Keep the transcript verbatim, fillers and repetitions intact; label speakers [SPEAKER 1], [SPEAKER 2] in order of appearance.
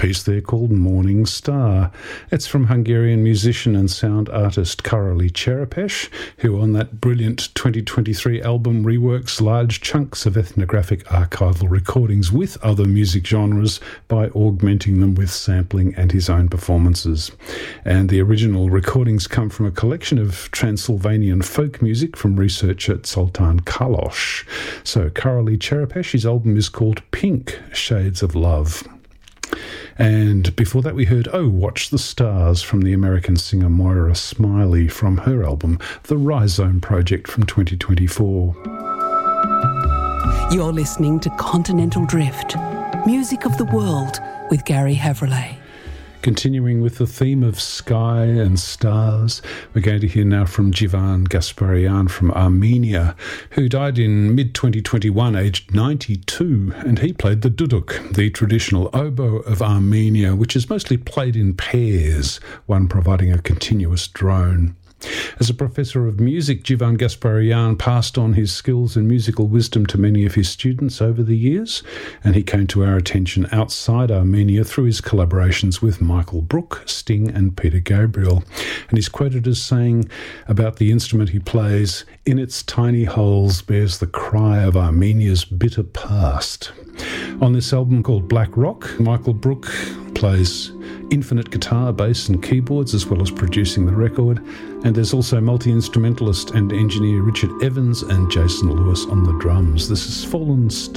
[SPEAKER 1] piece there called Morning Star. It's from Hungarian musician and sound artist Karoli Cserepes, who on that brilliant twenty twenty-three album reworks large chunks of ethnographic archival recordings with other music genres by augmenting them with sampling and his own performances. And the original recordings come from a collection of Transylvanian folk music from researcher Zoltán Kalos. So Karoli Cserepes, his album is called Pink Shades of Love. And before that we heard Oh Watch the Stars from the American singer Moira Smiley from her album The Rhizome Project from twenty twenty-four.
[SPEAKER 2] You're listening to Continental Drift, music of the world with Gary Havrillay.
[SPEAKER 1] Continuing with the theme of sky and stars, we're going to hear now from Jivan Gasparian from Armenia, who died in mid twenty twenty-one, aged ninety-two, and he played the duduk, the traditional oboe of Armenia, which is mostly played in pairs, one providing a continuous drone. As a professor of music, Jivan Gasparian passed on his skills and musical wisdom to many of his students over the years, and he came to our attention outside Armenia through his collaborations with Michael Brook, Sting and Peter Gabriel. And he's quoted as saying about the instrument he plays, "In its tiny holes bears the cry of Armenia's bitter past." On this album called Black Rock, Michael Brook plays infinite guitar, bass and keyboards, as well as producing the record. And there's also multi-instrumentalist and engineer Richard Evans and Jason Lewis on the drums. This is Fallen Star.